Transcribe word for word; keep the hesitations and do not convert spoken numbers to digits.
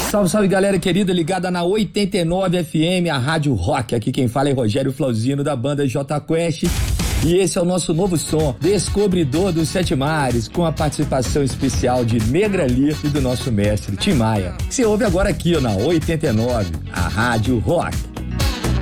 Salve, salve, galera querida, ligada na oitenta e nove F M, a Rádio Rock. Aqui quem fala é Rogério Flauzino, da banda J Quest. E esse é o nosso novo som, Descobridor dos Sete Mares, com a participação especial de Negra Lee e do nosso mestre Tim Maia. Você ouve agora aqui ó, na oitenta e nove, a Rádio Rock.